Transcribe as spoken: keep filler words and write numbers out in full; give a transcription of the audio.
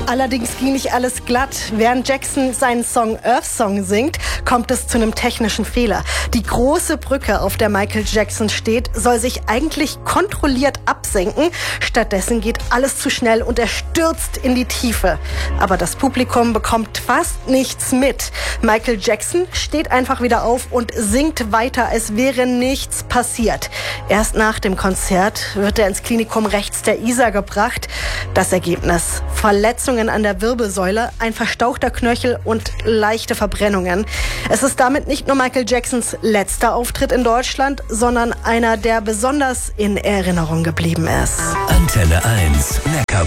Allerdings ging nicht alles glatt. Während Jackson seinen Song Earth Song singt, kommt es zu einem technischen Fehler. Die große Brücke, auf der Michael Jackson steht, soll sich eigentlich kontrolliert absenken. Stattdessen geht alles zu schnell und er stürzt in die Tiefe. Aber das Publikum bekommt fast nichts mit. Michael Jackson steht einfach wieder auf und singt weiter, als wäre nichts passiert. Erst nach dem Konzert wird er ins Klinikum rechts der Isar gebracht. Das Ergebnis: Verletzungen an der Wirbelsäule, ein verstauchter Knöchel und leichte Verbrennungen. Es ist damit nicht nur Michael Jacksons letzter Auftritt in Deutschland, sondern einer, der besonders in Erinnerung geblieben ist. Antenne eins, Neckarbrück.